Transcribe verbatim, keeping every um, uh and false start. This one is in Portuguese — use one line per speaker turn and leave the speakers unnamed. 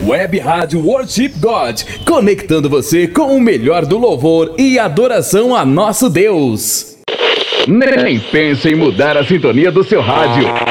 Web Rádio Worship God, conectando você com o melhor do louvor e adoração a nosso Deus. Nem pense em mudar a sintonia do seu rádio.